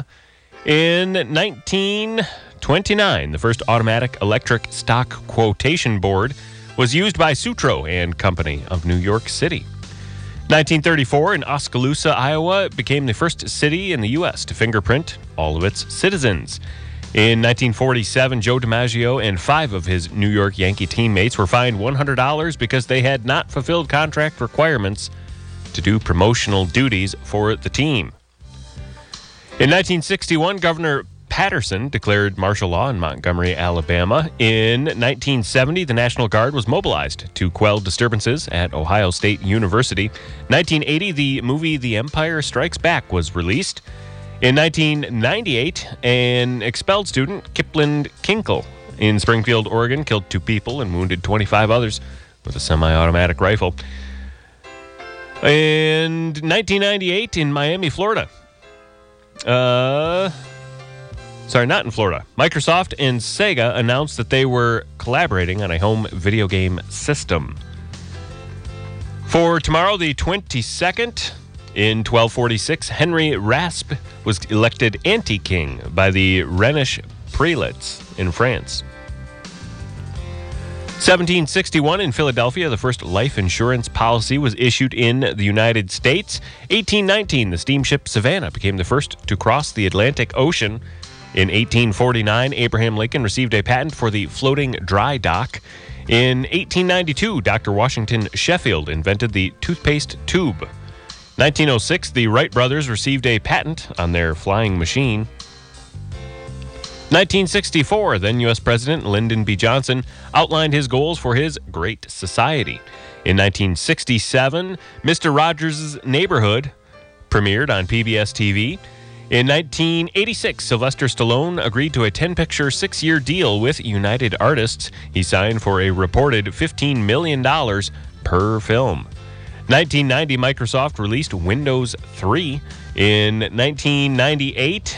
a.m. In 1929, the first automatic electric stock quotation board was used by Sutro and Company of New York City. 1934, in Oskaloosa, Iowa, it became the first city in the U.S. to fingerprint all of its citizens. In 1947, Joe DiMaggio and 5 of his New York Yankee teammates were fined $100 because they had not fulfilled contract requirements to do promotional duties for the team. In 1961, Governor Patterson declared martial law in Montgomery, Alabama. In 1970, the National Guard was mobilized to quell disturbances at Ohio State University. 1980, the movie The Empire Strikes Back was released. In 1998, an expelled student, Kipland Kinkle, in Springfield, Oregon, killed 2 people and wounded 25 others with a semi-automatic rifle. And 1998, in Miami, Florida. Not in Florida. Microsoft and Sega announced that they were collaborating on a home video game system. For tomorrow, the 22nd, in 1246, Henry Raspe was elected anti-king by the Rhenish prelates in France. 1761, in Philadelphia, the first life insurance policy was issued in the United States. 1819, the steamship Savannah became the first to cross the Atlantic Ocean. In 1849, Abraham Lincoln received a patent for the floating dry dock. In 1892, Dr. Washington Sheffield invented the toothpaste tube. 1906, the Wright brothers received a patent on their flying machine. 1964, then U.S. President Lyndon B. Johnson outlined his goals for his Great Society. In 1967, Mr. Rogers' Neighborhood premiered on PBS TV. In 1986, Sylvester Stallone agreed to a 10-picture, 6-year deal with United Artists. He signed for a reported $15 million per film. 1990, Microsoft released Windows 3. In 1998,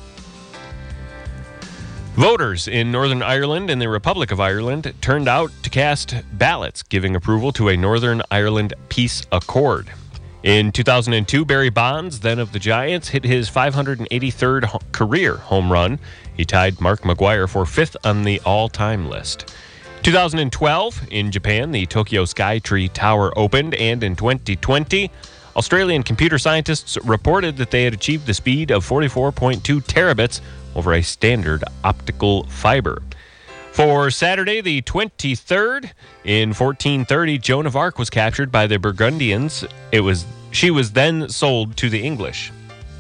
voters in Northern Ireland and the Republic of Ireland turned out to cast ballots giving approval to a Northern Ireland peace accord. In 2002, Barry Bonds, then of the Giants, hit his 583rd career home run. He tied Mark McGwire for 5th on the all-time list. 2012, in Japan, the Tokyo Skytree Tower opened, and in 2020, Australian computer scientists reported that they had achieved the speed of 44.2 terabits over a standard optical fiber. For Saturday, the 23rd, in 1430, Joan of Arc was captured by the Burgundians. She was then sold to the English.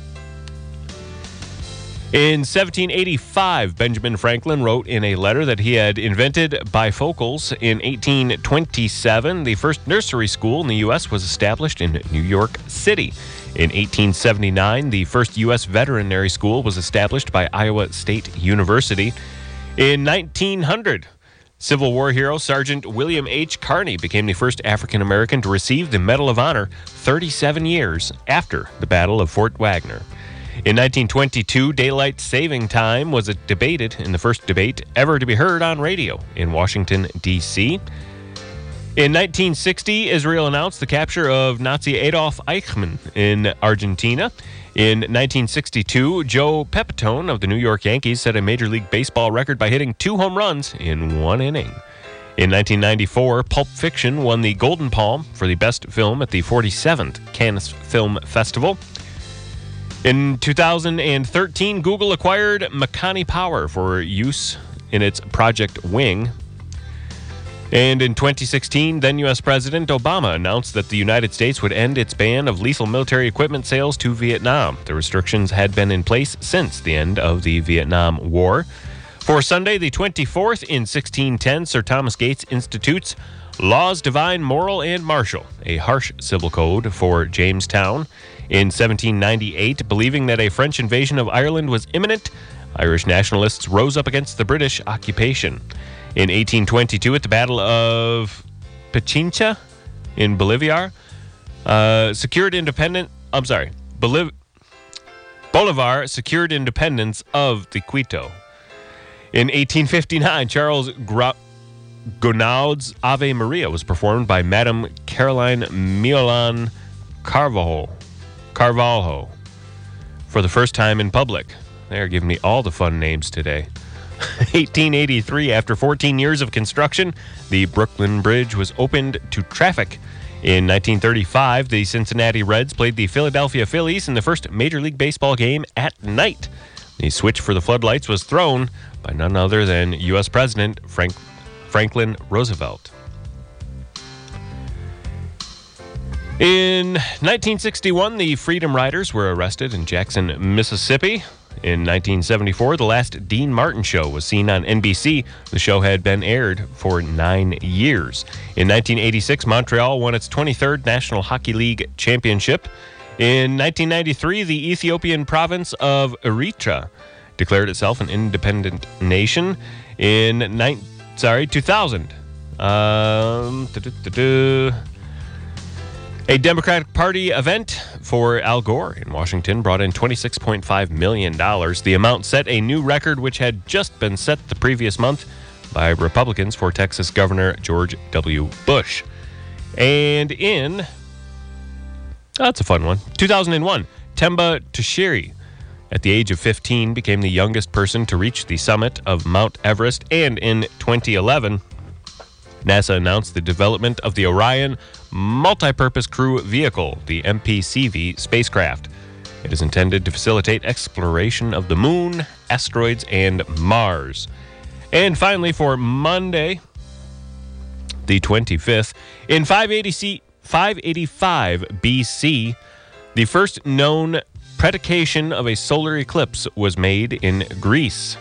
In 1785, Benjamin Franklin wrote in a letter that he had invented bifocals. In 1827, the first nursery school in the U.S. was established in New York City. In 1879, the first U.S. veterinary school was established by Iowa State University. In 1900, Civil War hero Sergeant William H. Carney became the first African American to receive the Medal of Honor 37 years after the Battle of Fort Wagner. In 1922, daylight saving time was debated in the first debate ever to be heard on radio in Washington, D.C. In 1960, Israel announced the capture of Nazi Adolf Eichmann in Argentina. In 1962, Joe Pepitone of the New York Yankees set a Major League Baseball record by hitting 2 home runs in 1 inning. In 1994, Pulp Fiction won the Golden Palm for the best film at the 47th Cannes Film Festival. In 2013, Google acquired Makani Power for use in its Project Wing. And in 2016, then U.S. President Obama announced that the United States would end its ban of lethal military equipment sales to Vietnam. The restrictions had been in place since the end of the Vietnam War. For Sunday, the 24th, in 1610, Sir Thomas Gates institutes Laws Divine, Moral, and Martial, a harsh civil code for Jamestown. In 1798, believing that a French invasion of Ireland was imminent, Irish nationalists rose up against the British occupation. In 1822, at the Battle of Pichincha in Bolivar, Bolivar secured independence of the Quito. In 1859, Charles Gounod's Ave Maria was performed by Madame Caroline Miolan Carvalho. for the first time in public. They're giving me all the fun names today. 1883, after 14 years of construction, the Brooklyn Bridge was opened to traffic. In 1935, the Cincinnati Reds played the Philadelphia Phillies in the first Major League Baseball game at night. The switch for the floodlights was thrown by none other than U.S. President Franklin Roosevelt. In 1961, the Freedom Riders were arrested in Jackson, Mississippi. In 1974, the last Dean Martin show was seen on NBC. The show had been aired for 9 years. In 1986, Montreal won its 23rd National Hockey League championship. In 1993, the Ethiopian province of Eritrea declared itself an independent nation. In 2000, a Democratic Party event for Al Gore in Washington brought in $26.5 million. The amount set a new record which had just been set the previous month by Republicans for Texas Governor George W. Bush. And in, that's a fun one, 2001, Temba Tushiri, at the age of 15, became the youngest person to reach the summit of Mount Everest. And in 2011, NASA announced the development of the Orion Multipurpose Crew Vehicle, the MPCV spacecraft. It is intended to facilitate exploration of the moon, asteroids, and Mars. And finally, for Monday, the 25th, in 585 BC, the first known predication of a solar eclipse was made in Greece.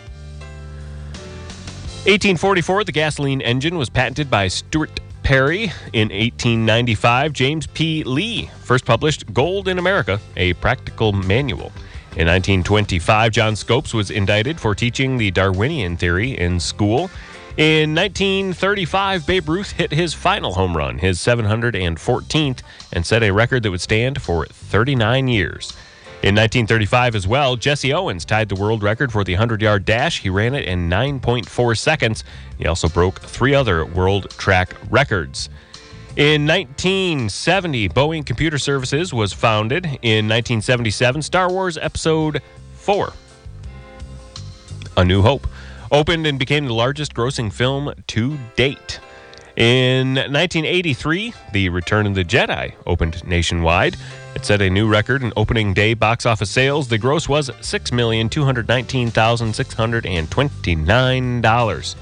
1844, the gasoline engine was patented by Stuart Perry. In 1895, James P. Lee first published Gold in America, a practical manual. In 1925, John Scopes was indicted for teaching the Darwinian theory in school. In 1935, Babe Ruth hit his final home run, his 714th, and set a record that would stand for 39 years. In 1935 as well, Jesse Owens tied the world record for the 100-yard dash. He ran it in 9.4 seconds. He also broke 3 other world track records. In 1970, Boeing Computer Services was founded. In 1977, Star Wars Episode 4, A New Hope, opened and became the largest grossing film to date. In 1983, The Return of the Jedi opened nationwide. It set a new record in opening day box office sales. The gross was $6,219,629.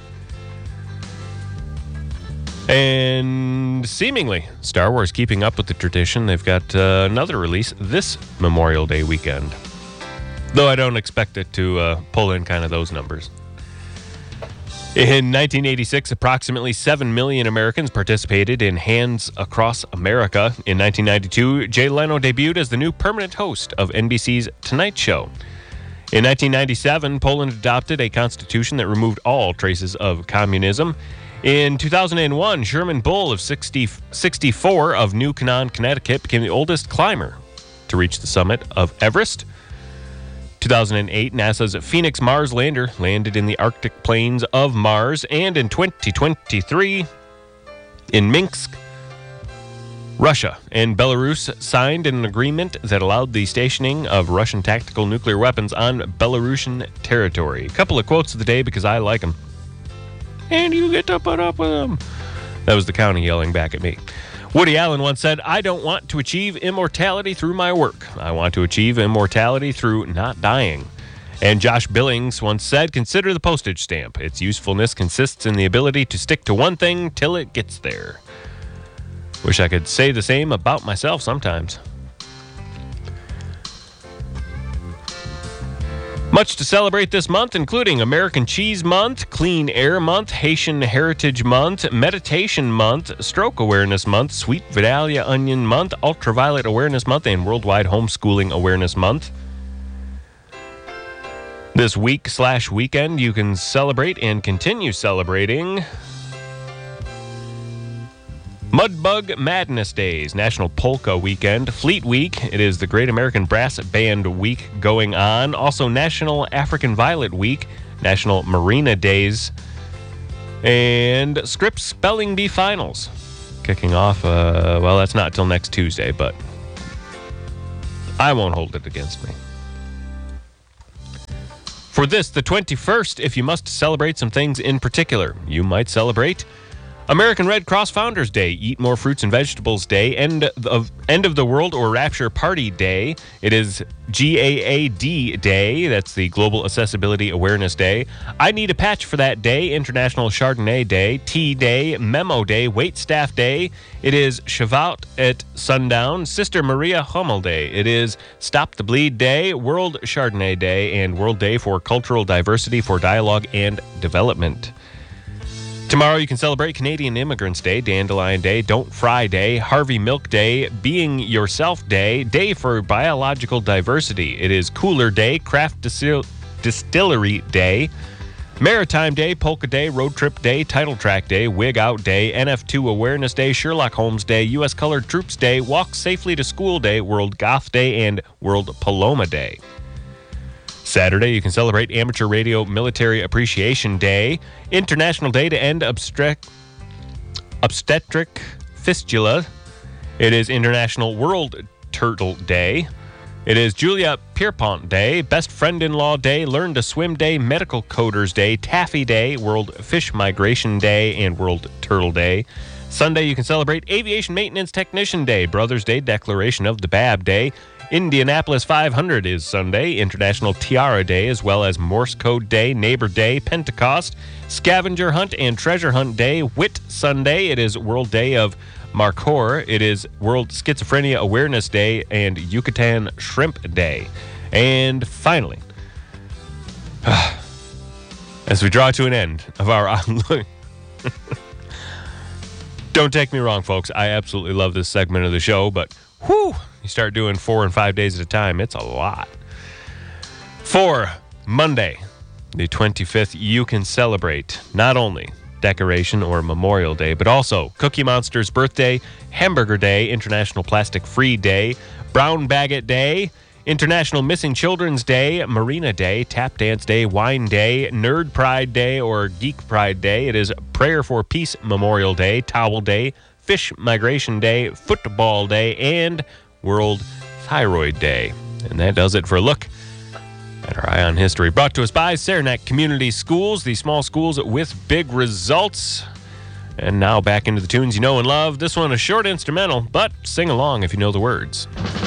And seemingly, Star Wars keeping up with the tradition. They've got another release this Memorial Day weekend. Though I don't expect it to pull in kind of those numbers. In 1986, approximately 7 million Americans participated in Hands Across America. In 1992, Jay Leno debuted as the new permanent host of NBC's Tonight Show. In 1997, Poland adopted a constitution that removed all traces of communism. In 2001, Sherman Bull of 64 of New Canaan, Connecticut, became the oldest climber to reach the summit of Everest. 2008, NASA's Phoenix Mars lander landed in the Arctic plains of Mars. And in 2023, in Minsk, Russia and Belarus signed an agreement that allowed the stationing of Russian tactical nuclear weapons on Belarusian territory. A couple of quotes of the day because I like them. And you get to put up with them. That was the county yelling back at me. Woody Allen once said, "I don't want to achieve immortality through my work. I want to achieve immortality through not dying." And Josh Billings once said, "Consider the postage stamp. Its usefulness consists in the ability to stick to one thing till it gets there." Wish I could say the same about myself sometimes. Much to celebrate this month, including American Cheese Month, Clean Air Month, Haitian Heritage Month, Meditation Month, Stroke Awareness Month, Sweet Vidalia Onion Month, Ultraviolet Awareness Month, and Worldwide Homeschooling Awareness Month. This week/weekend, you can celebrate and continue celebrating Mudbug Madness Days, National Polka Weekend, Fleet Week. It is the Great American Brass Band Week going on. Also National African Violet Week, National Marina Days, and Scripps Spelling Bee Finals. Kicking off, well, that's not till next Tuesday, but I won't hold it against me. For this, the 21st, if you must celebrate some things in particular, you might celebrate American Red Cross Founders Day, Eat More Fruits and Vegetables Day, End of the World or Rapture Party Day. It is GAAD Day. That's the Global Accessibility Awareness Day. I Need a Patch for That Day, International Chardonnay Day, Tea Day, Memo Day, Wait Staff Day. It is Shavuot at Sundown, Sister Maria Hummel Day. It is Stop the Bleed Day, World Chardonnay Day, and World Day for Cultural Diversity for Dialogue and Development. Tomorrow you can celebrate Canadian Immigrants Day, Dandelion Day, Don't Fry Day, Harvey Milk Day, Being Yourself Day, Day for Biological Diversity. It is Cooler Day, Craft Distillery Day, Maritime Day, Polka Day, Road Trip Day, Title Track Day, Wig Out Day, NF2 Awareness Day, Sherlock Holmes Day, U.S. Colored Troops Day, Walk Safely to School Day, World Goth Day, and World Paloma Day. Saturday, you can celebrate Amateur Radio Military Appreciation Day, International Day to End Obstetric Fistula. It is International World Turtle Day. It is Julia Pierpont Day, Best Friend-in-Law Day, Learn to Swim Day, Medical Coders Day, Taffy Day, World Fish Migration Day, and World Turtle Day. Sunday, you can celebrate Aviation Maintenance Technician Day, Brothers Day, Declaration of the Bab Day. Indianapolis 500 is Sunday, International Tiara Day, as well as Morse Code Day, Neighbor Day, Pentecost, Scavenger Hunt and Treasure Hunt Day, Whit Sunday. It is World Day of Markhor. It is World Schizophrenia Awareness Day and Yucatan Shrimp Day. And finally, as we draw to an end of our don't take me wrong, folks. I absolutely love this segment of the show, but whew, you start doing 4 and 5 days at a time, it's a lot. For Monday, the 25th, you can celebrate not only Decoration or Memorial Day, but also Cookie Monster's birthday, Hamburger Day, International Plastic Free Day, Brown Baguette Day, International Missing Children's Day, Marina Day, Tap Dance Day, Wine Day, Nerd Pride Day or Geek Pride Day. It is Prayer for Peace Memorial Day, Towel Day, Fish Migration Day, Football Day, and World Thyroid Day. And that does it for a look at our Eye on History. Brought to us by Saranac Community Schools, the small schools with big results. And now back into the tunes you know and love. This one a short instrumental, but sing along if you know the words.